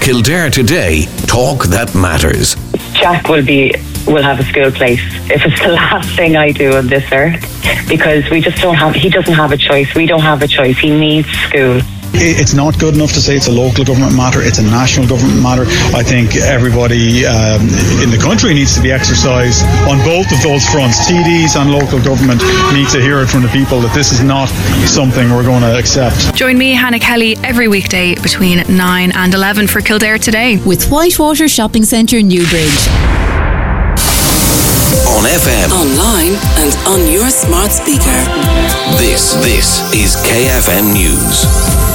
Kildare Today, talk that matters. Jack will have a school place if it's the last thing I do on this earth, because he doesn't have a choice. We don't have a choice. He needs school. It's not good enough to say it's a local government matter, it's a national government matter. I think everybody in the country needs to be exercised on both of those fronts. TDs and local government need to hear it from the people that this is not something we're going to accept. Join me, Hannah Kelly, every weekday between 9 and 11 for Kildare Today. With Whitewater Shopping Centre, Newbridge. On FM, online and on your smart speaker. This is KFM News.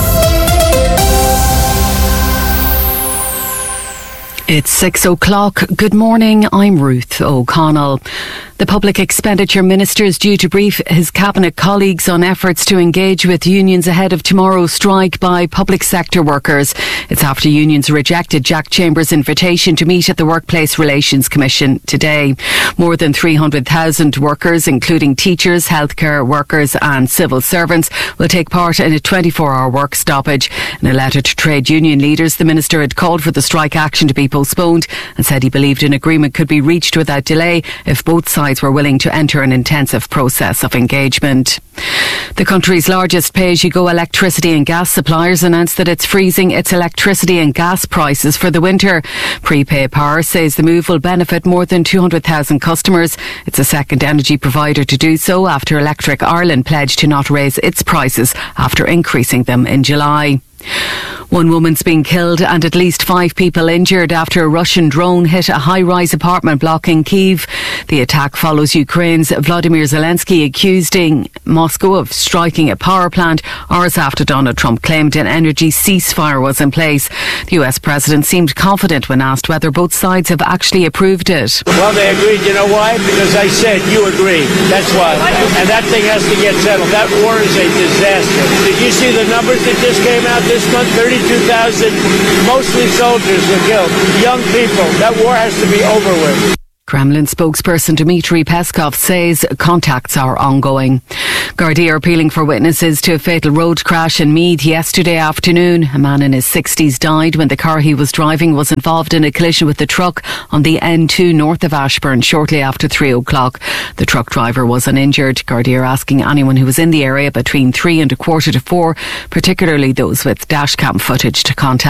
It's 6 o'clock. Good morning, I'm Ruth O'Connell. The Public Expenditure Minister is due to brief his Cabinet colleagues on efforts to engage with unions ahead of tomorrow's strike by public sector workers. It's after unions rejected Jack Chambers' invitation to meet at the Workplace Relations Commission today. More than 300,000 workers, including teachers, healthcare workers and civil servants, will take part in a 24-hour work stoppage. In a letter to trade union leaders, the Minister had called for the strike action to be postponed and said he believed an agreement could be reached without delay if both sides were willing to enter an intensive process of engagement. The country's largest pay-as-you-go electricity and gas suppliers announced that it's freezing its electricity and gas prices for the winter. Prepay Power says the move will benefit more than 200,000 customers. It's the second energy provider to do so after Electric Ireland pledged to not raise its prices after increasing them in July. One woman's been killed and at least 5 people injured after a Russian drone hit a high-rise apartment block in Kyiv. The attack follows Ukraine's Vladimir Zelensky accusing Moscow of striking a power plant hours after Donald Trump claimed an energy ceasefire was in place. The US president seemed confident when asked whether both sides have actually approved it. Well, they agreed. You know why? Because I said you agree. That's why. And that thing has to get settled. That war is a disaster. Did you see the numbers that just came out this month? 32,000, mostly soldiers were killed. Young people. That war has to be over with. Kremlin spokesperson Dmitry Peskov says contacts are ongoing. Gardaí are appealing for witnesses to a fatal road crash in Meath yesterday afternoon. A man in his 60s died when the car he was driving was involved in a collision with the truck on the N2 north of Ashburn shortly after 3 o'clock. The truck driver was uninjured. Gardaí are asking anyone who was in the area between 3 and a quarter to 4, particularly those with dashcam footage, to contact